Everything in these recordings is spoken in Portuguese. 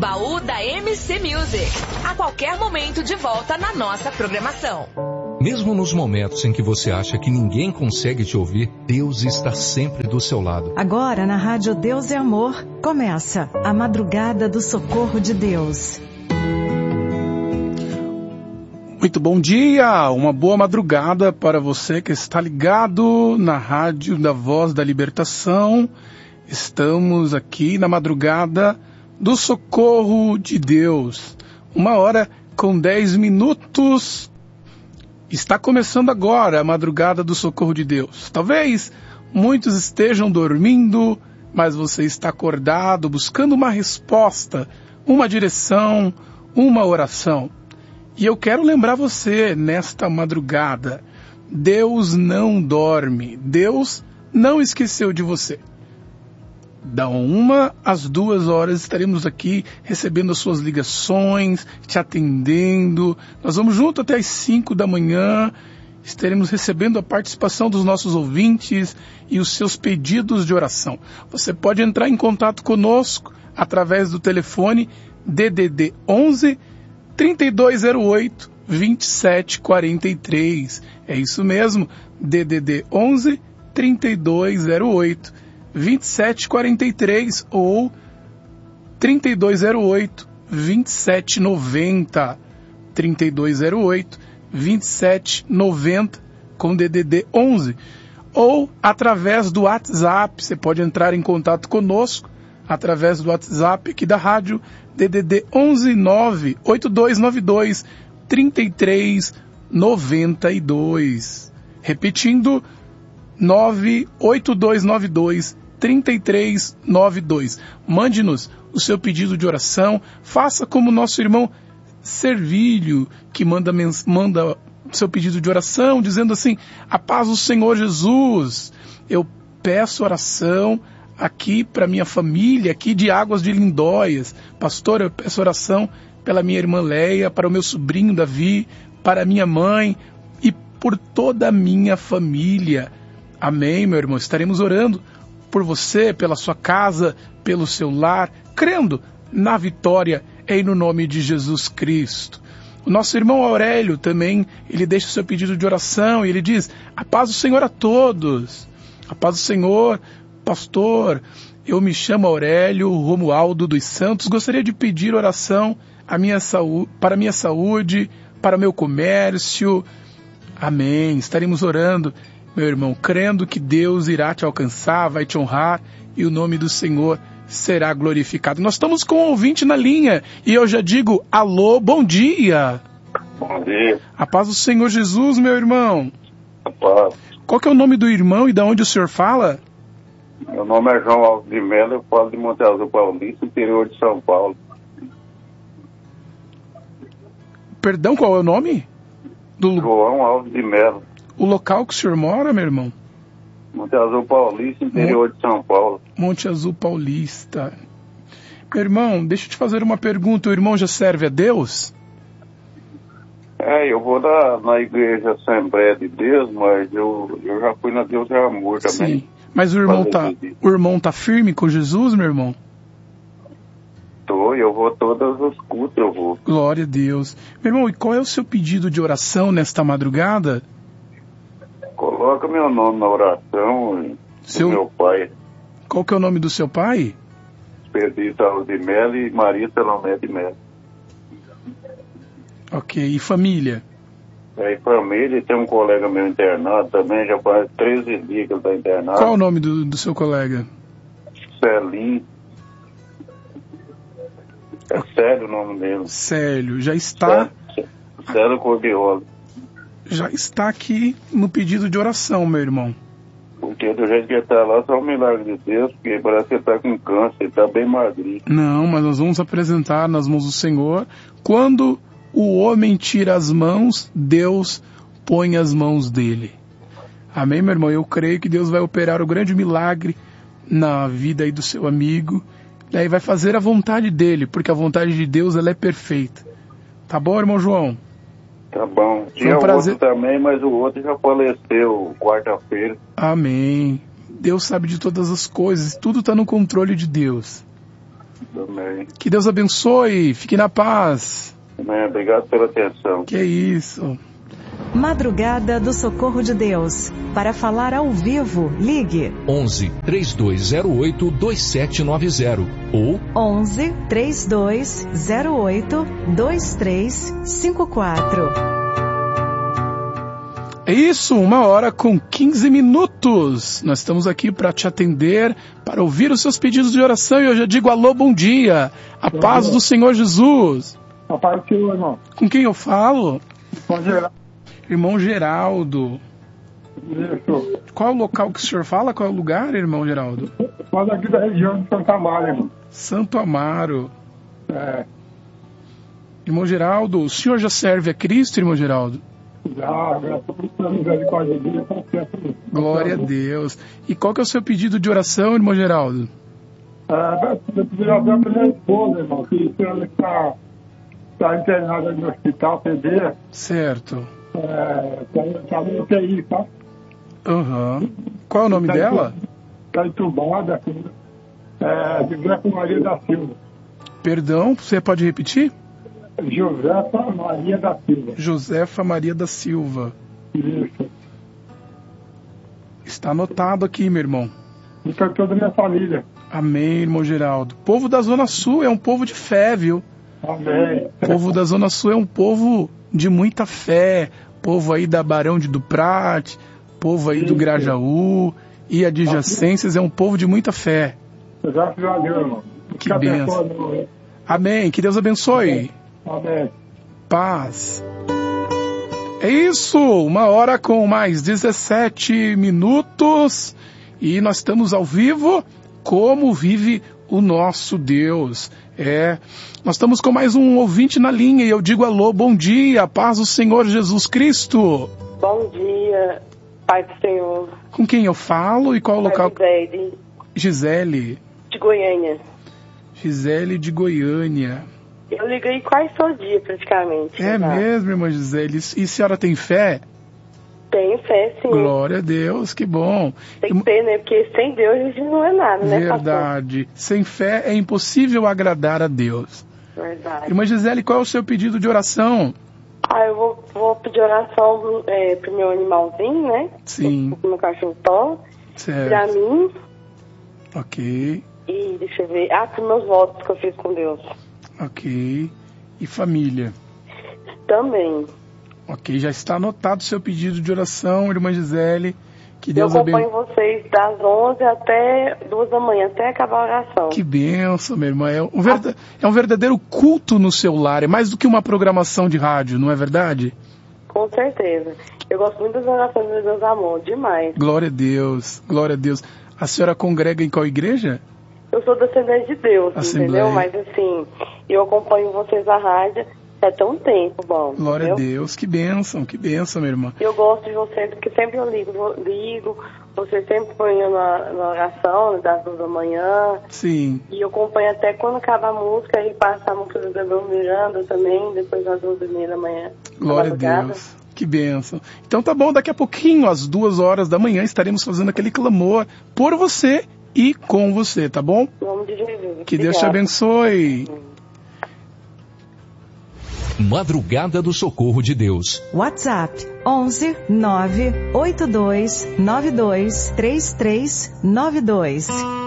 Baú da MC Music. A qualquer momento de volta na nossa programação. Mesmo nos momentos em que você acha que ninguém consegue te ouvir, Deus está sempre do seu lado. Agora na Rádio Deus é Amor, começa a Madrugada do Socorro de Deus. Muito bom dia, uma boa madrugada para você que está ligado na Rádio da Voz da Libertação. Estamos aqui na Madrugada do Socorro de Deus. 1h10. Está começando agora a Madrugada do Socorro de Deus. Talvez muitos estejam dormindo, mas você está acordado, buscando uma resposta, uma direção, uma oração. E eu quero lembrar você, nesta madrugada, Deus não dorme, Deus não esqueceu de você. Da 1 às 2 horas estaremos aqui recebendo as suas ligações, te atendendo. Nós vamos junto até as 5 da manhã, estaremos recebendo a participação dos nossos ouvintes e os seus pedidos de oração. Você pode entrar em contato conosco através do telefone DDD 11 3208 2743. É isso mesmo, DDD 11 3208 2743 ou 3208 2790. 3208 2790 com DDD 11. Ou através do WhatsApp, você pode entrar em contato conosco através do WhatsApp aqui da rádio, DDD 11 98292 3392. Repetindo, 98292 3392. Mande-nos o seu pedido de oração. Faça como nosso irmão Servílio, que manda seu pedido de oração, dizendo assim: a paz do Senhor Jesus. Eu peço oração aqui para minha família, aqui de Águas de Lindóias. Pastor, eu peço oração pela minha irmã Leia, para o meu sobrinho Davi, para minha mãe e por toda a minha família. Amém, meu irmão. Estaremos orando por você, pela sua casa, pelo seu lar, crendo na vitória em no nome de Jesus Cristo. O nosso irmão Aurélio também, ele deixa o seu pedido de oração e ele diz: a paz do Senhor a todos. A paz do Senhor. Pastor, eu me chamo Aurélio Romualdo dos Santos, gostaria de pedir oração para a minha saúde, para o meu comércio. Amém. Estaremos orando, meu irmão, crendo que Deus irá te alcançar, vai te honrar e o nome do Senhor será glorificado. Nós estamos com um ouvinte na linha e eu já digo: alô, bom dia. Bom dia. A paz do Senhor Jesus, meu irmão. A paz. Qual que é o nome do irmão e de onde o senhor fala? Meu nome é João Alves de Melo, eu falo de Monte Azul Paulista, interior de São Paulo. Perdão, qual é o nome? João Alves de Melo. O local que o senhor mora, meu irmão? Monte Azul Paulista, interior de São Paulo. Monte Azul Paulista. Meu irmão, deixa eu te fazer uma pergunta. O irmão já serve a Deus? Eu vou na igreja Assembleia de Deus, mas eu já fui na Deus é Amor também. Sim. Mas o irmão tá firme com Jesus, meu irmão? Eu vou todas as cultos, eu vou. Glória a Deus. Meu irmão, e qual é o seu pedido de oração nesta madrugada? Coloca meu nome na oração do meu pai. Qual que é o nome do seu pai? Expedito Alves de Melo e Maria Salomé de Melo. Ok, e família? E família, tem um colega meu internado também, já faz 13 dias que ele está internado. Qual o nome do seu colega? Celinho. É Célio o nome dele. Célio, já está... Célio Cordiola. Já está aqui no pedido de oração, meu irmão. Porque do jeito que ele está lá, só um milagre de Deus, porque parece que ele está com câncer, ele está bem magrinho. Não, mas nós vamos apresentar nas mãos do Senhor. Quando o homem tira as mãos, Deus põe as mãos dele. Amém, meu irmão? Eu creio que Deus vai operar o grande milagre na vida aí do seu amigo. E aí vai fazer a vontade dele, porque a vontade de Deus, ela é perfeita. Tá bom, irmão João? Tá bom. Tinha outro também, mas o outro já faleceu quarta-feira. Amém. Deus sabe de todas as coisas, tudo está no controle de Deus. Amém. Que Deus abençoe, fique na paz. Amém. Obrigado pela atenção. Que isso. Madrugada do Socorro de Deus. Para falar ao vivo, ligue 11 3208 2790 ou 11 3208 2354. É isso, 1h15. Nós estamos aqui para te atender, para ouvir os seus pedidos de oração. E eu já digo alô, bom dia. A paz do Senhor Jesus. A paz do Senhor, irmão. Com quem eu falo? Bom dia. Irmão Geraldo. Isso. Qual é o local que o senhor fala? Qual é o lugar, irmão Geraldo? Mas aqui da região de Santo Amaro, irmão. Santo Amaro. É, Irmão Geraldo, o senhor já serve a Cristo, irmão Geraldo? já estou procurando misericórdia de Deus. Glória a Deus. E qual que é o seu pedido de oração, irmão Geraldo? Eu pedi oração para minha esposa, irmão, que ela está internada no hospital, PD. Certo. Está no UTI, tá? Aham. Qual é o nome dela? Está entubada, de Josefa Maria da Silva. Perdão, você pode repetir? Josefa Maria da Silva. Josefa Maria da Silva. Isso. Está anotado aqui, meu irmão. E para toda a minha família. Amém, irmão Geraldo. O povo da Zona Sul é um povo de fé, viu? Amém. O povo da Zona Sul é um povo de muita fé. Povo aí da Barão de Duprate, povo aí do Grajaú e adjacências é um povo de muita fé. Graças a Deus, irmão. Que bênção. Amém. Que Deus abençoe. Amém. Paz. É isso. 1h17 e nós estamos ao vivo. Como vive o nosso Deus? Nós estamos com mais um ouvinte na linha e eu digo alô, bom dia, paz do Senhor Jesus Cristo. Bom dia, Pai do Senhor. Com quem eu falo e qual o local? Gisele. Gisele. De Goiânia. Gisele de Goiânia. Eu liguei quase todo dia, praticamente. É mesmo, irmã Gisele? E a senhora tem fé? Tenho fé, sim. Glória a Deus, que bom. Tem que ter, né? Porque sem Deus a gente não é nada, né, Verdade. Sem fé é impossível agradar a Deus. Verdade. Irmã Gisele, qual é o seu pedido de oração? Eu vou pedir oração pro meu animalzinho, né? Sim. Pro meu cachorro Tom. Certo. Pra mim. Ok. E deixa eu ver. Pros meus votos que eu fiz com Deus. Ok. E família? Também. Ok, já está anotado o seu pedido de oração, irmã Gisele. Que Deus eu acompanho vocês das 11 até 2 da manhã, até acabar a oração. Que bênção, minha irmã. É um verdadeiro culto no seu lar. É mais do que uma programação de rádio, não é verdade? Com certeza. Eu gosto muito das orações de Deus Amor, demais. Glória a Deus, glória a Deus. A senhora congrega em qual igreja? Eu sou descendente de Deus, Assembleia. entendeu? Mas assim, eu acompanho vocês na rádio há tão tempo, bom. Glória entendeu? a Deus, que bênção, minha irmã. Eu gosto de vocês, porque sempre eu ligo, vocês sempre põem na oração, das 2 da manhã. Sim. E eu acompanho até quando acaba a música e passa a música do Gabriel Miranda também, depois das 2h30 da manhã. Glória a Deus. Que bênção. Então tá bom, daqui a pouquinho, às 2 horas da manhã, estaremos fazendo aquele clamor por você e com você, tá bom? Em nome de Jesus. Que Deus te abençoe. Madrugada do Socorro de Deus. WhatsApp 11 982 92 3392.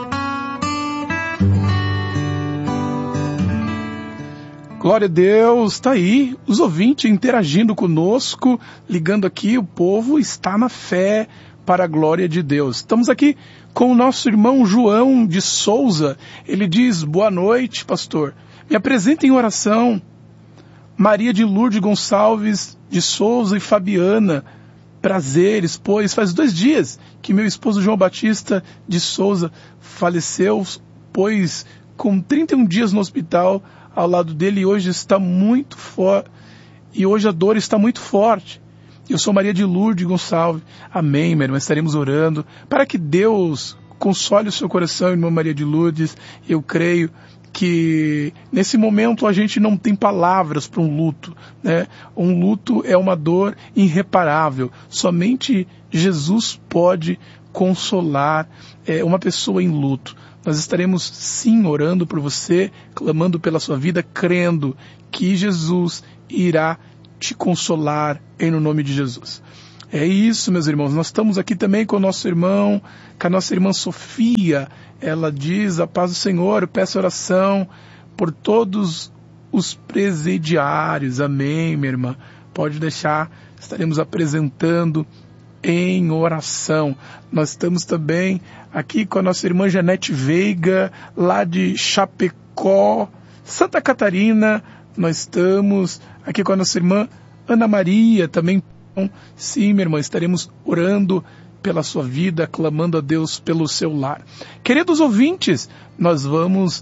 Glória a Deus, tá aí, os ouvintes interagindo conosco, ligando aqui, o povo está na fé para a glória de Deus. Estamos aqui com o nosso irmão João de Souza, ele diz, boa noite, pastor, me apresentem em oração, Maria de Lourdes Gonçalves de Souza e Fabiana, prazeres, pois faz 2 dias que meu esposo João Batista de Souza faleceu, pois com 31 dias no hospital, ao lado dele, e hoje está muito forte, e hoje a dor está muito forte. Eu sou Maria de Lourdes Gonçalves. Amém, minha irmã, estaremos orando para que Deus console o seu coração, irmã Maria de Lourdes. Eu creio que nesse momento a gente não tem palavras para um luto, né? Um luto é uma dor irreparável. Somente Jesus pode consolar uma pessoa em luto. nós estaremos sim orando por você, clamando pela sua vida, crendo que Jesus irá te consolar em no nome de Jesus. É isso, meus irmãos. Nós estamos aqui também com o nosso irmão, com a nossa irmã Sofia. Ela diz: a paz do Senhor, eu peço oração por todos os presidiários. Amém, minha irmã. Pode deixar, estaremos apresentando em oração. Nós estamos também aqui com a nossa irmã Janete Veiga, lá de Chapecó, Santa Catarina. Nós estamos aqui com a nossa irmã Ana Maria, também. Sim, minha irmã, estaremos orando pela sua vida, clamando a Deus pelo seu lar. Queridos ouvintes, nós vamos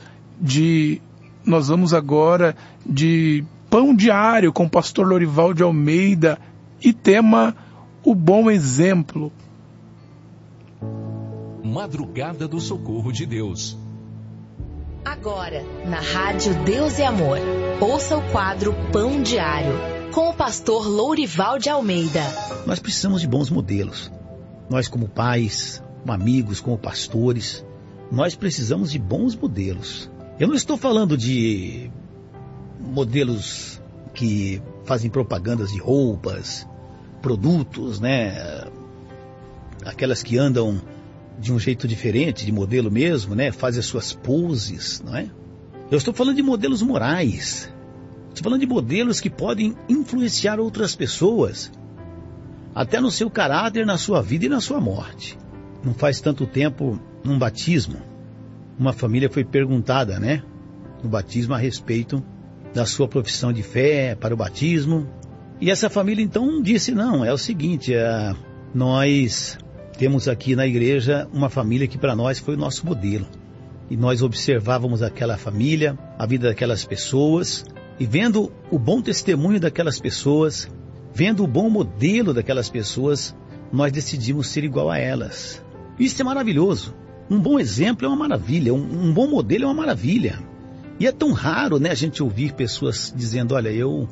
agora de Pão Diário com o pastor Lorival de Almeida e tema o bom exemplo. Madrugada do Socorro de Deus. Agora, na Rádio Deus é Amor, ouça o quadro Pão Diário com o pastor Lourival de Almeida. Nós precisamos de bons modelos. Nós, como pais, como amigos, como pastores, nós precisamos de bons modelos. Eu não estou falando de modelos que fazem propagandas de roupas, produtos, né? Aquelas que andam de um jeito diferente, de modelo mesmo, né? Fazem as suas poses, não é? Eu estou falando de modelos morais. Estou falando de modelos que podem influenciar outras pessoas, até no seu caráter, na sua vida e na sua morte. Não faz tanto tempo, num batismo, uma família foi perguntada, né? No batismo a respeito da sua profissão de fé para o batismo. E essa família então disse: não, é o seguinte, nós temos aqui na igreja uma família que para nós foi o nosso modelo. E nós observávamos aquela família, a vida daquelas pessoas, e vendo o bom testemunho daquelas pessoas, vendo o bom modelo daquelas pessoas, nós decidimos ser igual a elas. Isso é maravilhoso. Um bom exemplo é uma maravilha, um bom modelo é uma maravilha. E é tão raro, né, a gente ouvir pessoas dizendo: olha, eu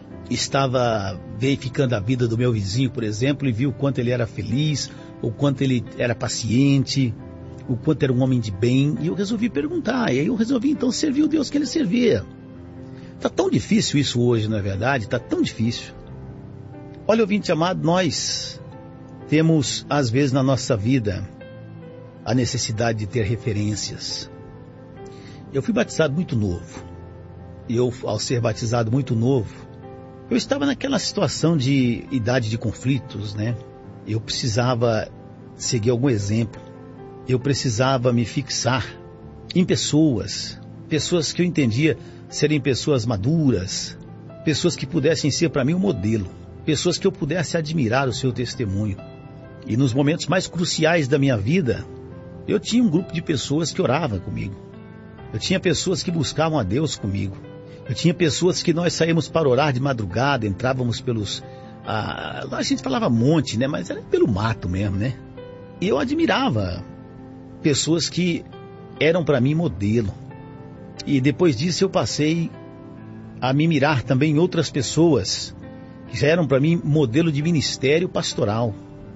estava verificando a vida do meu vizinho, por exemplo, e vi o quanto ele era feliz, o quanto ele era paciente, o quanto era um homem de bem, e eu resolvi perguntar, e aí eu resolvi então servir o Deus que ele servia. Está tão difícil isso hoje, não é verdade? Está tão difícil. Olha, ouvinte amado, nós temos, às vezes, na nossa vida, a necessidade de ter referências. Eu fui batizado muito novo. E eu, ao ser batizado muito novo, eu estava naquela situação de idade de conflitos, né? Eu precisava seguir algum exemplo. Eu precisava me fixar em pessoas que eu entendia serem pessoas maduras, pessoas que pudessem ser para mim um modelo, pessoas que eu pudesse admirar o seu testemunho. E nos momentos mais cruciais da minha vida, eu tinha um grupo de pessoas que oravam comigo. Eu tinha pessoas que buscavam a Deus comigo. Eu tinha pessoas que nós saímos para orar de madrugada, entrávamos pelos... a gente falava monte, né? Mas era pelo mato mesmo, né? E eu admirava pessoas que eram para mim modelo. E depois disso eu passei a me mirar também em outras pessoas que já eram para mim modelo de ministério pastoral.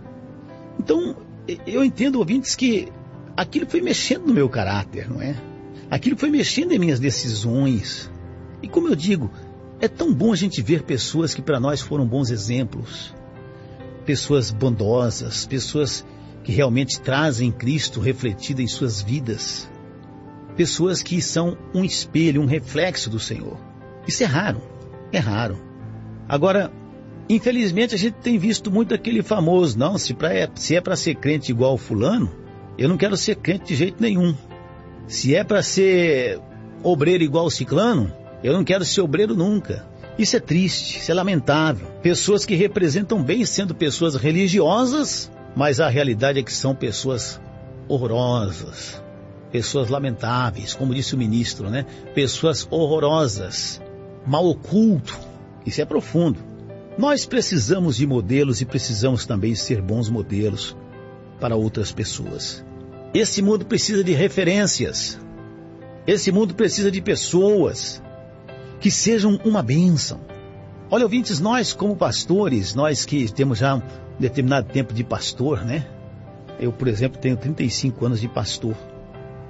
Então, eu entendo, ouvintes, que aquilo foi mexendo no meu caráter, não é? Aquilo foi mexendo em minhas decisões. E como eu digo, é tão bom a gente ver pessoas que para nós foram bons exemplos. Pessoas bondosas, pessoas que realmente trazem Cristo refletido em suas vidas. Pessoas que são um espelho, um reflexo do Senhor. Isso é raro, é raro. Agora, infelizmente a gente tem visto muito aquele famoso: não, se é para ser crente igual ao fulano, eu não quero ser crente de jeito nenhum. Se é para ser obreiro igual ao ciclano, eu não quero ser obreiro nunca. Isso é triste, isso é lamentável. Pessoas que representam bem sendo pessoas religiosas, mas a realidade é que são pessoas horrorosas. Pessoas lamentáveis, como disse o ministro, né? Pessoas horrorosas, mal oculto. Isso é profundo. Nós precisamos de modelos e precisamos também ser bons modelos para outras pessoas. Esse mundo precisa de referências. Esse mundo precisa de pessoas que sejam uma bênção. Olha, ouvintes, nós como pastores, nós que temos já um determinado tempo de pastor, né? Eu, por exemplo, tenho 35 anos de pastor.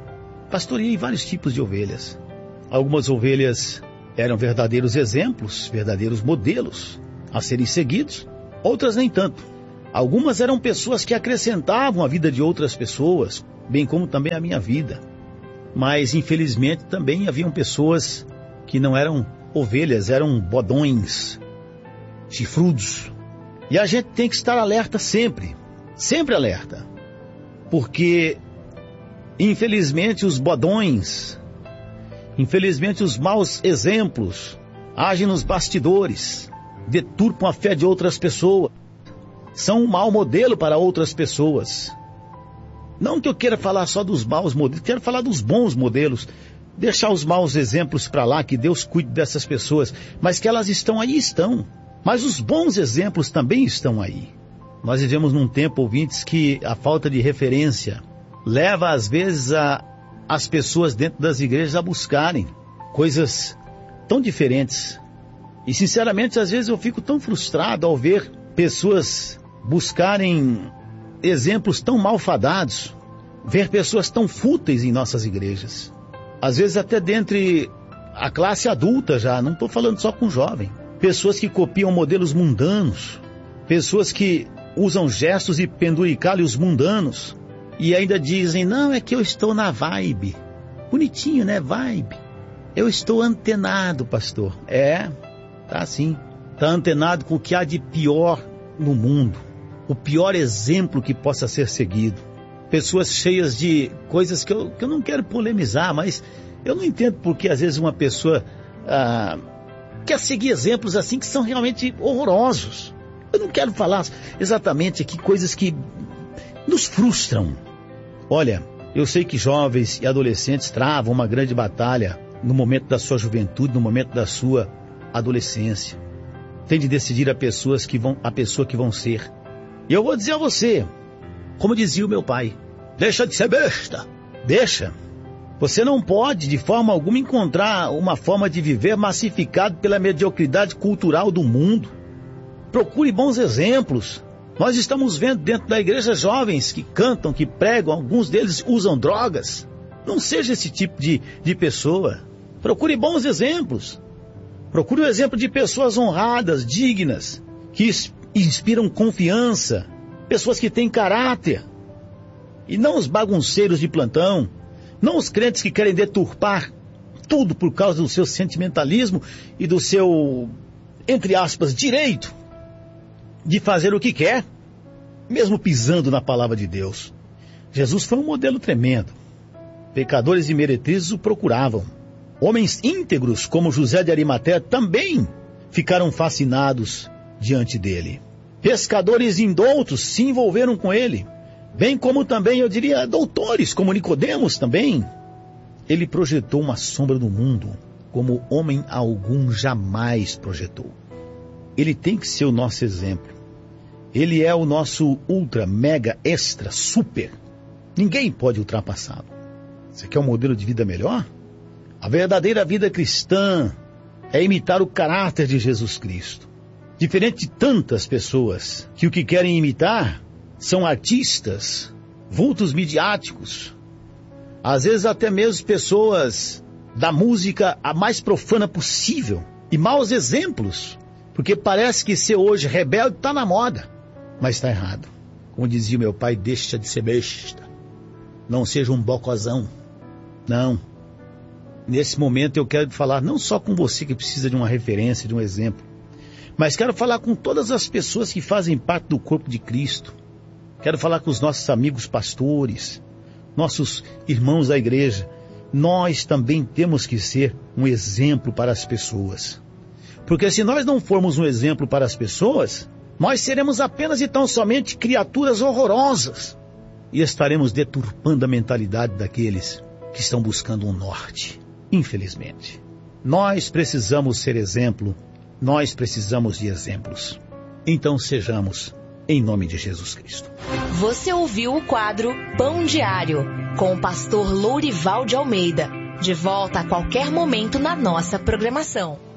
pastoreei vários tipos de ovelhas. Algumas ovelhas eram verdadeiros exemplos, verdadeiros modelos a serem seguidos, outras nem tanto. Algumas eram pessoas que acrescentavam a vida de outras pessoas, bem como também a minha vida. Mas, infelizmente, também haviam pessoas que não eram ovelhas, eram bodões, chifrudos. E a gente tem que estar alerta sempre, sempre alerta. Porque, infelizmente, os bodões, infelizmente, os maus exemplos agem nos bastidores, deturpam a fé de outras pessoas, são um mau modelo para outras pessoas. Não que eu queira falar só dos maus modelos, quero falar dos bons modelos, deixar os maus exemplos para lá, que Deus cuide dessas pessoas, mas que elas estão aí, estão. Mas os bons exemplos também estão aí. Nós vivemos num tempo, ouvintes, que a falta de referência leva às vezes as pessoas dentro das igrejas a buscarem coisas tão diferentes. E sinceramente, às vezes eu fico tão frustrado ao ver pessoas buscarem exemplos tão malfadados, ver pessoas tão fúteis em nossas igrejas. Às vezes até dentre a classe adulta já, não estou falando só com jovem. Pessoas que copiam modelos mundanos, pessoas que usam gestos e penduricalhos mundanos e ainda dizem, não, é que eu estou na vibe. Bonitinho, né? Vibe. Eu estou antenado, pastor. Tá assim. Tá antenado com o que há de pior no mundo. O pior exemplo que possa ser seguido. Pessoas cheias de coisas que eu não quero polemizar, mas eu não entendo porque às vezes uma pessoa quer seguir exemplos assim que são realmente horrorosos. Eu não quero falar exatamente aqui coisas que nos frustram. Olha, eu sei que jovens e adolescentes travam uma grande batalha no momento da sua juventude, no momento da sua adolescência. Tem de decidir a pessoa que vão ser. E eu vou dizer a você, como dizia o meu pai, deixa de ser besta, deixa. Você não pode de forma alguma encontrar uma forma de viver massificado pela mediocridade cultural do mundo. Procure bons exemplos. Nós estamos vendo dentro da igreja jovens que cantam, que pregam, alguns deles usam drogas. Não seja esse tipo de pessoa. Procure bons exemplos. Procure o exemplo de pessoas honradas, dignas, que inspiram confiança, pessoas que têm caráter. E não os bagunceiros de plantão, não os crentes que querem deturpar tudo por causa do seu sentimentalismo e do seu, entre aspas, direito de fazer o que quer, mesmo pisando na palavra de Deus. Jesus foi um modelo tremendo. Pecadores e meretrizes o procuravam. Homens íntegros como José de Arimateia também ficaram fascinados diante dele. Pescadores indoutos se envolveram com ele, bem como também, eu diria, doutores como Nicodemos também. Ele projetou uma sombra no mundo como homem algum jamais projetou. Ele tem que ser o nosso exemplo. Ele é o nosso ultra, mega, extra, super. Ninguém pode ultrapassá-lo. Você quer um modelo de vida melhor? A verdadeira vida cristã é imitar o caráter de Jesus Cristo. Diferente de tantas pessoas que o que querem imitar são artistas, vultos midiáticos, às vezes até mesmo pessoas da música a mais profana possível e maus exemplos, porque parece que ser hoje rebelde está na moda, mas está errado. Como dizia meu pai, deixa de ser besta, não seja um bocozão, não. Nesse momento eu quero falar não só com você que precisa de uma referência, de um exemplo, mas quero falar com todas as pessoas que fazem parte do corpo de Cristo. Quero falar com os nossos amigos pastores, nossos irmãos da igreja. Nós também temos que ser um exemplo para as pessoas. Porque se nós não formos um exemplo para as pessoas, nós seremos apenas e tão somente criaturas horrorosas. E estaremos deturpando a mentalidade daqueles que estão buscando um norte. Infelizmente. Nós precisamos ser exemplo. Nós precisamos de exemplos. Então sejamos, em nome de Jesus Cristo. Você ouviu o quadro Pão Diário, com o pastor Lourival de Almeida. De volta a qualquer momento na nossa programação.